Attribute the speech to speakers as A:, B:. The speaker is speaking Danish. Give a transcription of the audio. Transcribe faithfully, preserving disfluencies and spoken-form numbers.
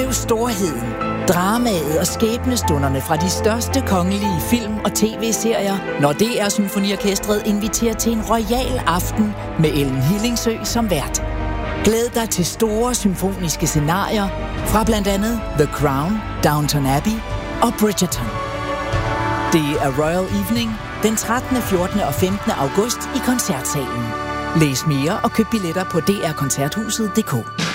A: Oplev storheden, dramaet og skæbnestunderne fra de største kongelige film- og tv-serier, når D R Symfoniorkestret inviterer til en royal aften med Ellen Hillingsø som vært. Glæd dig til store symfoniske scenarier fra blandt andet The Crown, Downton Abbey og Bridgerton. Det er Royal Evening den trettende, fjortende og femtende august i Koncertsalen. Læs mere og køb billetter på d r koncerthuset punktum d k.